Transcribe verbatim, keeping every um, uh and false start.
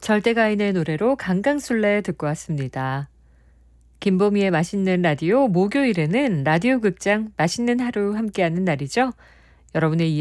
절대가인의 노래로 강강술래 듣고 왔습니다. 김보미의 맛있는 라디오 목요일에는 라디오 극장 맛있는 하루 함께하는 날이죠. 여러분의